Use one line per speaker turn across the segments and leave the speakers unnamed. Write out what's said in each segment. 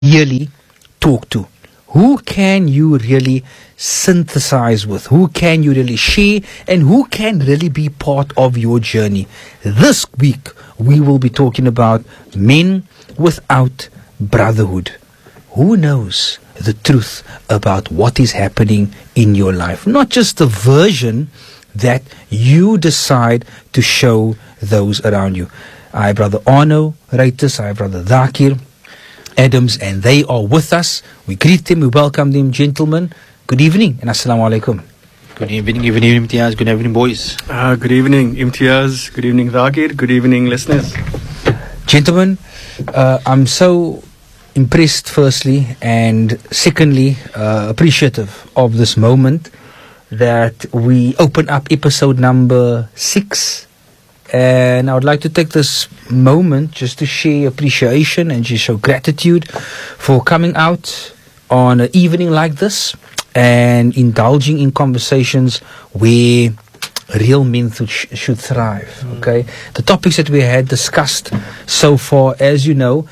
really talk to? Who can you really synthesize with? Who can you really share? And who can really be part of your journey? This week, we will be talking about men without brotherhood. Who knows the truth about what is happening in your life? Not just the version that you decide to show those around you. I, Brother Arno Reiters, I, Brother Zakir Adams, and they are with us. We greet them, we welcome them. Gentlemen, good evening and assalamu alaikum.
Good evening, Imtiaz. Good evening, boys.
Good evening, Imtiaz. Good evening, Zakir. Good evening, listeners.
Gentlemen, I'm so impressed, firstly, and secondly, appreciative of this moment that we open up episode number 6. And I would like to take this moment just to share appreciation and just show gratitude for coming out on an evening like this and indulging in conversations where real men should thrive. Okay, the topics that we had discussed so far, as you know,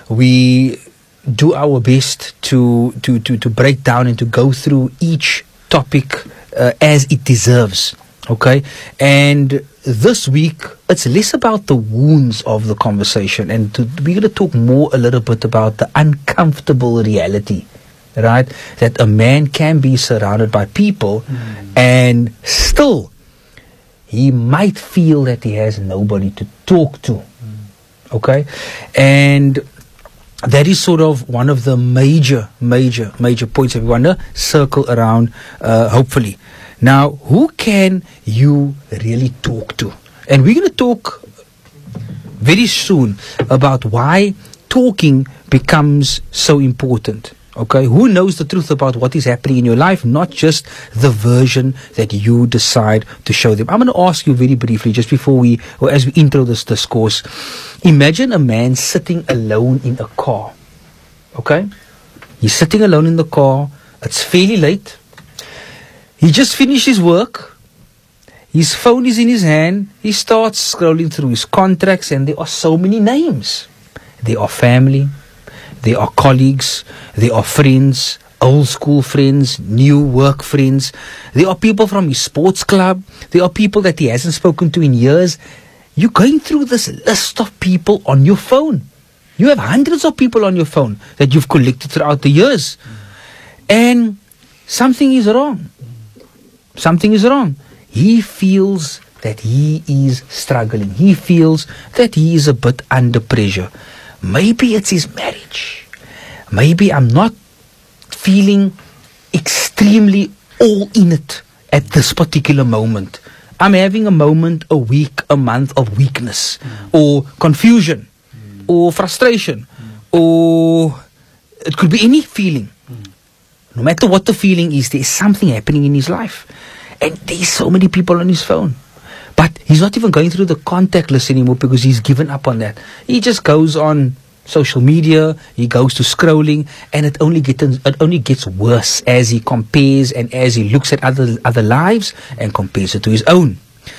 we do our best to break down and to go through each topic as it deserves. Okay, and this week it's less about the wounds of the conversation, and we're going to talk more a little bit about the uncomfortable reality, right? That a man can be surrounded by people and still he might feel that he has nobody to talk to. Okay, and that is sort of one of the major points that we want to circle around, hopefully. Now, who can you really talk to? And we're going to talk very soon about why talking becomes so important. Okay, who knows the truth about what is happening in your life, not just the version that you decide to show them. I'm going to ask you very briefly, just before as we intro this discourse. Imagine a man sitting alone in a car. Okay, he's sitting alone in the car. It's fairly late. He just finished his work. His phone is in his hand. He starts scrolling through his contracts, and there are so many names. There are family, there are colleagues, there are friends, old school friends, new work friends. There are people from his sports club. There are people that he hasn't spoken to in years. You're going through this list of people on your phone. You have hundreds of people on your phone that you've collected throughout the years. And something is wrong. Something is wrong. He feels that he is struggling. He feels that he is a bit under pressure. Maybe it's his marriage. Maybe I'm not feeling extremely all in it at this particular moment. I'm having a moment, a week, a month of weakness or confusion or frustration or it could be any feeling. No matter what the feeling is, there is something happening in his life. And there's so many people on his phone. But he's not even going through the contact list anymore because he's given up on that. He just goes on social media, he goes to scrolling, and it only gets worse as he compares and as he looks at other lives and compares it to his own.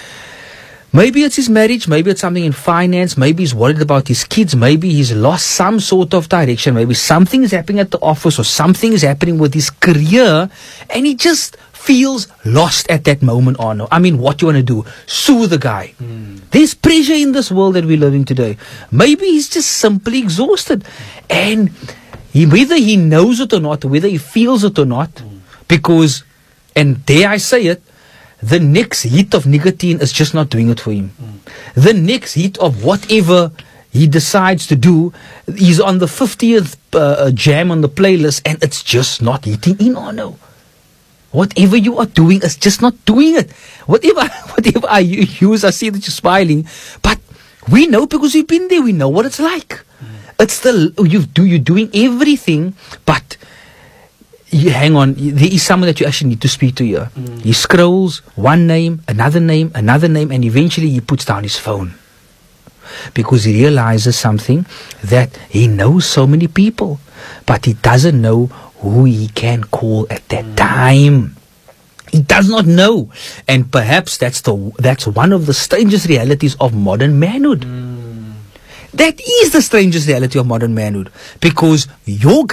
Maybe it's his marriage, maybe it's something in finance, maybe he's worried about his kids, maybe he's lost some sort of direction, maybe something is happening at the office or something is happening with his career, and he just feels lost at that moment. Oh no, I mean, what do you want to do? Sue the guy. There's pressure in this world that we live in today. Maybe he's just simply exhausted, and whether he knows it or not, whether he feels it or not, because, and dare I say it, the next hit of nicotine is just not doing it for him. The next hit of whatever he decides to do, he's on the 50th jam on the playlist and it's just not hitting in. Oh no. Whatever you are doing is just not doing it. Whatever I use, I see that you're smiling. But we know because we've been there. We know what it's like. It's you're doing everything, but hang on, there is someone that you actually need to speak to here. He scrolls one name, another name, and eventually he puts down his phone. Because he realizes something, that he knows so many people, but he doesn't know who he can call at that time. He does not know. And perhaps that's one of the strangest realities of modern manhood. That is the strangest reality of modern manhood, because your